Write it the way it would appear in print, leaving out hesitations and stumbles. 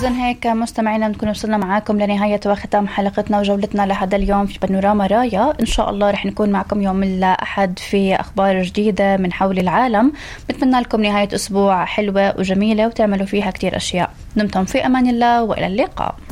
وإذن هيك مستمعينا نكون وصلنا معاكم لنهاية وختام حلقتنا وجولتنا لهذا اليوم في بانوراما رايا. إن شاء الله رح نكون معكم يوم الأحد في أخبار جديدة من حول العالم. بتمنى لكم نهاية أسبوع حلوة وجميلة وتعملوا فيها كتير أشياء. دمتم في أمان الله وإلى اللقاء.